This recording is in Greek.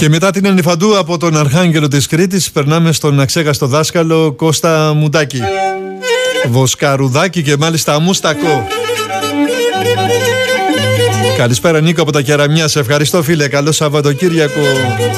Και μετά την Ανιφαντού από τον Αρχάγγελο της Κρήτης περνάμε στον αξέχαστο δάσκαλο Κώστα Μουντάκη, Βοσκαρουδάκη και μάλιστα Μουστακό. Καλησπέρα Νίκο από τα Κεραμιά. Σε ευχαριστώ φίλε. Καλό Σαββατοκύριακο.